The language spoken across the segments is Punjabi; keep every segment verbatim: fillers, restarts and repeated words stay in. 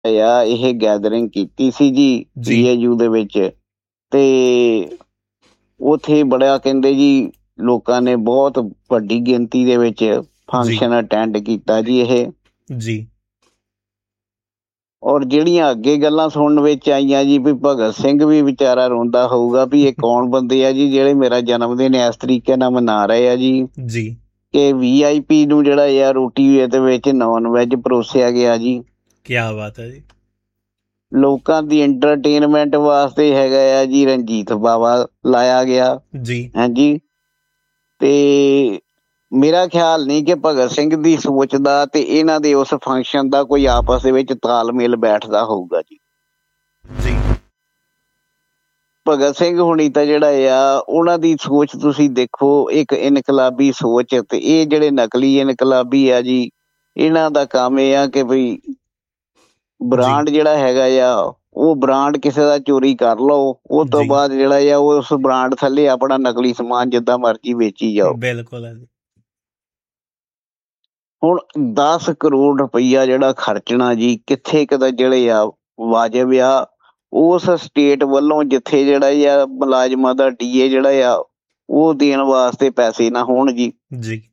ਆ ਇਹ ਗੈਦਰਿੰਗ ਕੀਤੀ ਸੀ ਜੀ ਜੀ ਪੀਏਯੂ ਦੇ ਵਿੱਚ, ਤੇ ਉੱਥੇ ਬੜਾ ਕਹਿੰਦੇ ਜੀ ਲੋਕਾਂ ਨੇ ਬਹੁਤ ਵੱਡੀ ਗਿਣਤੀ ਦੇ ਵਿੱਚ ਜੀ ਫੰਕਸ਼ਨ ਅਟੈਂਡ ਕੀਤਾ ਜੀ ਇਹ। ਜੀ ਔਰ ਜਿਹੜੀਆਂ ਅੱਗੇ ਗੱਲਾਂ ਸੁਣਨ ਵਿੱਚ ਆਈਆਂ ਜੀ ਵੀ ਭਗਤ ਸਿੰਘ ਵੀ ਵਿਚਾਰਾ ਰੋਂਦਾ ਹੋਊਗਾ ਵੀ ਇਹ ਕੌਣ ਬੰਦੇ ਆ ਜੀ ਜਿਹੜੇ ਮੇਰਾ ਜਨਮ ਦਿਨ ਇਸ ਤਰੀਕੇ ਨਾਲ ਮਨਾ ਰਹੇ ਆ ਜੀ, ਜੀ ਕਿ ਵੀ ਆਈ ਪੀ ਨੂੰ ਜਿਹੜਾ ਆ ਰੋਟੀ ਦੇ ਵਿੱਚ ਨੌਨ ਵੈਜ ਪਰੋਸਿਆ ਗਿਆ ਜੀ। ਕੀ ਬਾਤ ਹੈ ਜੀ। ਲੋਕਾਂ ਦੀ ਐਂਟਰਟੇਨਮੈਂਟ ਵਾਸਤੇ ਹੈਗਾ ਆ ਜੀ ਰਣਜੀਤ ਬਾਵਾ ਲਾਇਆ ਗਿਆ ਜੀ ਹਾਂਜੀ। ਤੇ ਮੇਰਾ ਖਿਆਲ ਨਹੀਂ ਕਿ ਭਗਤ ਸਿੰਘ ਦੀ ਸੋਚ ਦਾ ਤੇ ਇਹਨਾਂ ਦੇ ਉਸ ਫੰਕਸ਼ਨ ਦਾ ਕੋਈ ਆਪਸ ਦੇ ਵਿੱਚ ਤਾਲਮੇਲ ਬੈਠਦਾ ਹੋਊਗਾ ਜੀ। ਜੀ ਭਗਤ ਸਿੰਘ ਹੁਣੀ ਤਾਂ ਜਿਹੜਾ ਆ ਉਹਨਾਂ ਦੀ ਸੋਚ ਤੁਸੀਂ ਦੇਖੋ, ਇੱਕ ਇਨਕਲਾਬੀ ਸੋਚ, ਤੇ ਇਹ ਜਿਹੜੇ ਨਕਲੀ ਇਨਕਲਾਬੀ ਆ ਜੀ ਇਹਨਾਂ ਦਾ ਕੰਮ ਇਹ ਆ ਕਿ ਬਈ ਬ੍ਰਾਂਡ ਜਿਹੜਾ ਹੈਗਾ ਆ ਉਹ ਬ੍ਰਾਂਡ ਕਿਸੇ ਦਾ ਚੋਰੀ ਕਰ ਲਓ, ਉਹ ਤੋਂ ਬਾਅਦ ਜਿਹੜਾ ਆ ਉਸ ਬ੍ਰਾਂਡ ਥੱਲੇ ਆਪਣਾ ਨਕਲੀ ਸਮਾਨ ਜਿੱਦਾਂ ਮਰਜ਼ੀ ਵੇਚੀ ਜਾਓ। ਬਿਲਕੁਲ। ਹੁਣ ਦਸ ਕਰੋੜ ਰੁਪਈਆ ਜਿਹੜਾ ਖਰਚਣਾ ਜੀ ਕਿੱਥੇ ਕਿਤੇ ਜਿਹੜੇ ਆ ਵਾਜਬ ਆ ਉਸ ਸਟੇਟ ਵੱਲੋਂ, ਜਿੱਥੇ ਜਿਹੜਾ ਆ ਮੁਲਾਜ਼ਮਾਂ ਦਾ ਡੀਏ ਜਿਹੜਾ ਆ ਉਹ ਦੇਣ ਵਾਸਤੇ ਪੈਸੇ ਨਾ ਹੋਣ ਜੀ। ਜੀ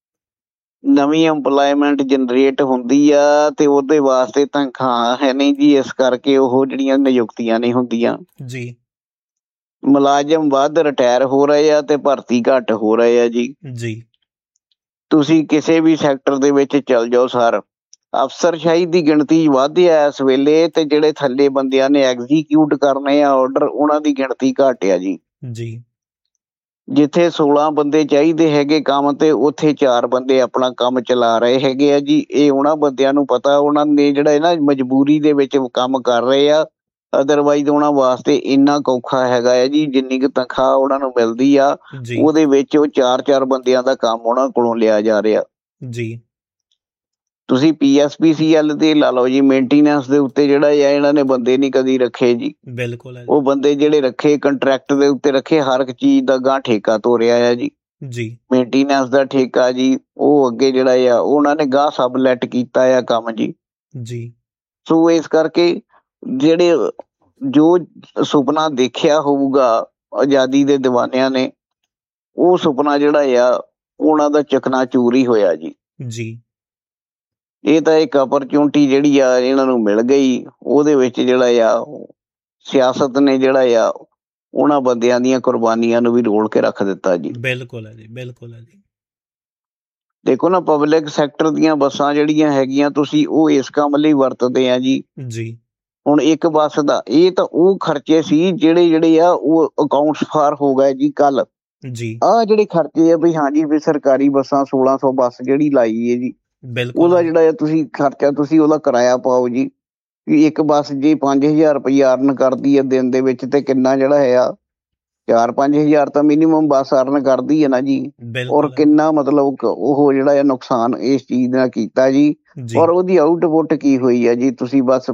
ਨਵੀਂ ਇੰਪਲਾਇਮੈਂਟ ਜਨਰੇਟ ਹੁੰਦੀ ਆ ਤੇ ਉਹਦੇ ਵਾਸਤੇ ਤਨਖਾਹ ਹੈ ਨਹੀਂ ਜੀ, ਇਸ ਕਰਕੇ ਉਹ ਜਿਹੜੀਆਂ ਨਿਯੁਕਤੀਆਂ ਨਹੀਂ ਹੁੰਦੀਆਂ ਜੀ। ਮੁਲਾਜ਼ਮ ਵੱਧ ਰਿਟਾਇਰ ਹੋ ਰਹੇ ਆ ਤੇ ਭਰਤੀ ਘੱਟ ਹੋ ਰਹੇ ਆ ਜੀ। ਜੀ ਤੁਸੀਂ ਕਿਸੇ ਵੀ ਸੈਕਟਰ ਦੇ ਵਿੱਚ ਚਲ ਜਾਓ ਸਰ, ਅਫਸਰਸ਼ਾਹੀ ਦੀ ਗਿਣਤੀ ਵੱਧ ਆ ਇਸ ਵੇਲੇ, ਤੇ ਜਿਹੜੇ ਥੱਲੇ ਬੰਦਿਆਂ ਨੇ ਐਗਜ਼ੀਕਿਊਟ ਕਰਨੇ ਆ ਆਰਡਰ ਉਹਨਾਂ ਦੀ ਗਿਣਤੀ ਘੱਟ ਆ ਜੀ। ਜੀ ਜਿੱਥੇ ਸੋਲਾਂ ਬੰਦੇ ਚਾਹੀਦੇ ਹੈਗੇ ਕੰਮ ਤੇ ਉੱਥੇ ਚਾਰ ਬੰਦੇ ਆਪਣਾ ਕੰਮ ਚਲਾ ਰਹੇ ਹੈਗੇ ਆ ਜੀ। ਇਹ ਉਹਨਾਂ ਬੰਦਿਆਂ ਨੂੰ ਪਤਾ, ਉਹਨਾਂ ਨੇ ਜਿਹੜਾ ਨਾ ਮਜਬੂਰੀ ਦੇ ਵਿੱਚ ਕੰਮ ਕਰ ਰਹੇ ਆ, ਅਦਰਵਾਈਜ਼ ਉਹਨਾਂ ਵਾਸਤੇ ਇੰਨਾ ਕੁ ਔਖਾ ਹੈਗਾ ਆ ਜੀ। ਜਿੰਨੀ ਕੁ ਤਨਖਾਹ ਉਹਨਾਂ ਨੂੰ ਮਿਲਦੀ ਆ ਉਹਦੇ ਵਿੱਚ ਉਹ ਚਾਰ ਚਾਰ ਬੰਦਿਆਂ ਦਾ ਕੰਮ ਉਹਨਾਂ ਕੋਲੋਂ ਲਿਆ ਜਾ ਰਿਹਾ। ਜੀ ਤੁਸੀਂ ਪੀ ਐਸ ਪੀ ਸੀ ਐਲ ਤੇ ਲਾ ਲਓ ਜੀ, ਮੇਨਟੇਨੈਂਸ ਦੇ ਉੱਤੇ ਜਿਹੜਾ ਆ ਇਹਨਾਂ ਨੇ ਬੰਦੇ ਨਹੀਂ ਕਦੀ ਰੱਖੇ ਜੀ। ਬਿਲਕੁਲ। ਉਹ ਬੰਦੇ ਜਿਹੜੇ ਰੱਖੇ ਕੰਟਰੈਕਟ ਦੇ ਉੱਤੇ ਰੱਖੇ, ਹਰ ਇੱਕ ਚੀਜ਼ ਦਾ ਗਾਂ ਠੇਕਾ ਤੋਰਿਆ ਆ ਜੀ। ਜੀ ਮੇਨਟੇਨੈਂਸ ਦਾ ਠੇਕਾ ਜੀ ਉਹ ਅੱਗੇ ਜਿਹੜਾ ਆ ਉਹਨਾਂ ਨੇ ਗਾਹ ਸਬਲੈਟ ਕੀਤਾ ਆ ਕੰਮ ਜੀ। ਜੀ ਸੋ ਇਸ ਕਰਕੇ ਜਿਹੜੇ ਜੋ ਸੁਪਨਾ ਦੇਖਿਆ ਹੋਊਗਾ ਆਜ਼ਾਦੀ ਦੇ ਦੀਵਾਨਿਆਂ ਨੇ, ਉਹ ਸੁਪਨਾ ਜਿਹੜਾ ਆ ਉਹਨਾਂ ਦਾ ਚਕਨਾਚੂਰ ਹੀ ਹੋਇਆ ਜੀ। ਜੀ ਇਹ ਤਾਂ ਇੱਕ ਅਪਰਚੁਨਿਟੀ ਜਿਹੜੀ ਆ ਇਹਨਾਂ ਨੂੰ ਮਿਲ ਗਈ, ਉਹਦੇ ਵਿੱਚ ਜਿਹੜਾ ਆ ਸਿਆਸਤ ਨੇ ਜਿਹੜਾ ਆ ਉਹਨਾਂ ਬੰਦਿਆਂ ਦੀਆਂ ਕੁਰਬਾਨੀਆਂ ਨੂੰ ਵੀ ਰੋਲ ਕੇ ਰੱਖ ਦਿੱਤਾ ਜੀ। ਬਿਲਕੁਲ ਹੈ ਜੀ। ਬਿਲਕੁਲ ਹੈ ਜੀ। ਦੇਖੋ ਨਾ, ਪਬਲਿਕ ਸੈਕਟਰ ਦੀਆਂ ਬੱਸਾਂ ਜਿਹੜੀਆਂ ਹੈਗੀਆਂ ਤੁਸੀਂ ਉਹ ਇਸ ਕੰਮ ਲਈ ਵਰਤਦੇ ਆ ਜੀ। ਜੀ ਹੁਣ ਇੱਕ ਬੱਸ ਦਾ ਇਹ ਤਾਂ ਉਹ ਖਰਚੇ ਸੀ ਜਿਹੜੇ ਜਿਹੜੇ ਆ ਉਹ ਅਕਾਊਂਟਸ ਫਾਰ ਹੋ ਗਏ ਜੀ ਕੱਲ। ਜੀ ਆਹ ਜਿਹੜੇ ਖਰਚੇ ਆ ਵੀ ਹਾਂਜੀ ਵੀ ਸਰਕਾਰੀ ਬੱਸਾਂ ਸੋਲਾਂ ਸੌ ਬੱਸ ਜਿਹੜੀ ਲਾਈ ਹੈ ਜੀ, ਉਹਦਾ ਜਿਹੜਾ ਤੁਸੀਂ ਖਰਚਾ ਤੁਸੀਂ ਉਹਦਾ ਕਿਰਾਇਆ ਪਾਓ ਜੀ। ਇੱਕ ਬੱਸ ਜੇ ਪੰਜ ਹਜ਼ਾਰ ਰੁਪਈਆ ਅਰਨ ਕਰਦੀ ਹੈ ਦਿਨ ਦੇ ਵਿੱਚ, ਤੇ ਕਿੰਨਾ ਜਿਹੜਾ ਹੈ ਚਾਰ ਪੰਜ ਹਜ਼ਾਰ ਤਾਂ ਮਿਨੀਮਮ ਬੱਸ ਅਰਨ ਕਰਦੀ ਹੈ ਨਾ ਜੀ। ਔਰ ਕਿੰਨਾ ਮਤਲਬ ਉਹ ਜਿਹੜਾ ਆ ਨੁਕਸਾਨ ਇਸ ਚੀਜ਼ ਨਾਲ ਕੀਤਾ ਜੀ। ਔਰ ਉਹਦੀ ਆਊਟਪੁੱਟ ਕੀ ਹੋਈ ਹੈ ਜੀ, ਤੁਸੀਂ ਬਸ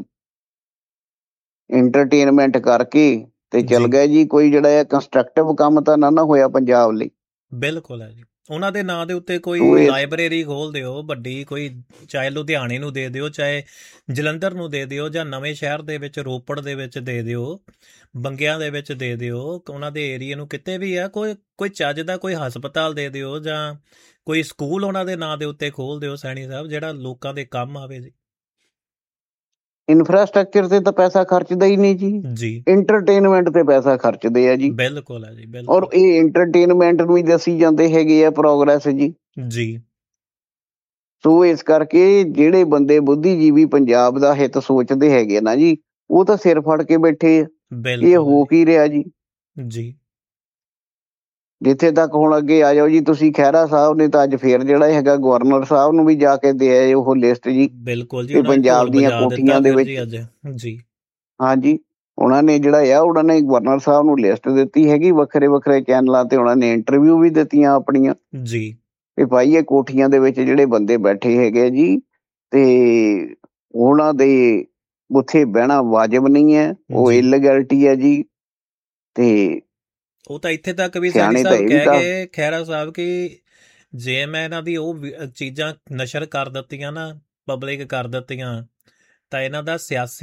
ਇੰਟਰਟੇਨਮੈਂਟ ਕਰਕੇ ਤੇ ਚੱਲ ਗਏ ਜੀ। ਕੋਈ ਜਿਹੜਾ ਆ ਕੰਸਟਰਕਟਿਵ ਕੰਮ ਤਾਂ ਨਾ ਨਾ ਹੋਇਆ ਪੰਜਾਬ ਲਈ। ਬਿਲਕੁਲ ਹੈ ਜੀ। ਉਹਨਾਂ ਦੇ ਨਾਂ ਦੇ ਉੱਤੇ ਕੋਈ ਲਾਇਬ੍ਰੇਰੀ ਖੋਲ ਦਿਓ ਵੱਡੀ, ਕੋਈ ਚਾਹੇ ਲੁਧਿਆਣੇ ਨੂੰ ਦੇ ਦਿਓ, ਚਾਹੇ ਜਲੰਧਰ ਨੂੰ ਦੇ ਦਿਓ, ਜਾਂ ਨਵੇਂ ਸ਼ਹਿਰ ਦੇ ਵਿੱਚ ਰੋਪੜ ਦੇ ਵਿੱਚ ਦੇ ਦਿਓ, ਬੰਗਿਆਂ ਦੇ ਵਿੱਚ ਦੇ ਦਿਓ, ਉਹਨਾਂ ਦੇ ਏਰੀਏ ਨੂੰ ਕਿਤੇ ਵੀ ਆ ਕੋਈ ਕੋਈ ਚੱਜ ਦਾ ਕੋਈ ਹਸਪਤਾਲ ਦੇ ਦਿਓ, ਜਾਂ ਕੋਈ ਸਕੂਲ ਉਹਨਾਂ ਦੇ ਨਾਂ ਦੇ ਉੱਤੇ ਖੋਲ ਦਿਓ ਸੈਣੀ ਸਾਹਿਬ, ਜਿਹੜਾ ਲੋਕਾਂ ਦੇ ਕੰਮ ਆਵੇ ਜੀ। ਇਨਫਰਾਸਟਰਕਚਰ ਤੇ ਤਾਂ ਪੈਸਾ ਖਰਚਦਾ ਹੀ ਨਹੀਂ ਜੀ, ਜੀ ਇੰਟਰਟੇਨਮੈਂਟ ਤੇ ਪੈਸਾ ਖਰਚਦੇ ਆ ਜੀ। ਬਿਲਕੁਲ ਹੈ ਜੀ। ਔਰ ਇਹ ਇੰਟਰਟੇਨਮੈਂਟ ਨੂੰ ਹੀ ਦੱਸੀ ਜਾਂਦੇ ਹੈਗੇ ਆ ਪ੍ਰੋਗਰੈਸ ਜੀ। ਜੀ ਸੋ ਇਸ ਕਰਕੇ ਜਿਹੜੇ ਬੰਦੇ ਬੁੱਧੀਜੀਵੀ ਪੰਜਾਬ ਦਾ ਹਿੱਤ ਸੋਚਦੇ ਹੈਗੇ ਨਾ ਜੀ, ਉਹ ਤਾਂ ਸਿਰ ਫੜ ਕੇ ਬੈਠੇ ਆ। ਇਹ ਹੋ ਕੀ ਰਿਹਾ ਜੀ। ਜੀ ਜਿੱਥੇ ਤੱਕ ਹੁਣ ਅੱਗੇ ਆ ਜਾਓ ਜੀ ਤੁਸੀਂ, ਖਹਿਰਾ ਸਾਹਿਬ ਨੇ ਤਾਂ ਅੱਜ ਫੇਰ ਜਿਹੜਾ ਹੈਗਾ ਗਵਰਨਰ ਸਾਹਿਬ ਨੂੰ ਵੀ ਜਾ ਕੇ ਦੇ ਆਏ ਉਹ ਲਿਸਟ ਜੀ। ਬਿਲਕੁਲ ਜੀ, ਪੰਜਾਬ ਦੀਆਂ ਕੋਠੀਆਂ ਦੇ ਵਿੱਚ ਜੀ ਹਾਂਜੀ ਉਹਨਾਂ ਨੇ ਜਿਹੜਾ ਆ ਉਹਨਾਂ ਨੇ ਗਵਰਨਰ ਸਾਹਿਬ ਨੂੰ ਲਿਸਟ ਦਿੱਤੀ ਹੈਗੀ, ਵੱਖਰੇ ਵੱਖਰੇ ਚੈਨਲਾਂ ਤੇ ਉਹਨਾਂ ਨੇ ਇੰਟਰਵਿਊ ਵੀ ਦਿੱਤੀਆਂ ਆਪਣੀਆਂ ਜੀ ਵੀ ਭਾਈ ਇਹ ਕੋਠੀਆਂ ਦੇ ਵਿੱਚ ਜਿਹੜੇ ਬੰਦੇ ਬੈਠੇ ਹੈਗੇ ਜੀ ਤੇ ਉਹਨਾਂ ਦੇ ਉੱਥੇ ਬਹਿਣਾ ਵਾਜਬ ਨਹੀਂ ਹੈ, ਉਹ ਇਲੀਗੈਲਿਟੀ ਹੈ ਜੀ। ਤੇ ਉਹ ਤਾਂ ਇੱਥੇ ਤੱਕ ਵੀ ਸੈਣੀ ਸਾਹਿਬ ਕਹਿ ਗਏ ਖਹਿਰਾ ਸਾਹਿਬ ਕਿ ਜੇ ਮੈਂ ਇਹਨਾਂ ਦੀ ਉਹ ਚੀਜ਼ਾਂ ਨਸ਼ਰ ਕਰ ਦਿੱਤੀਆਂ ਨਾ, ਪਬਲਿਕ ਕਰ ਦਿੱਤੀਆਂ, ਤਾਂ ਇਹਨਾਂ ਦਾ ਸਿਆਸੀ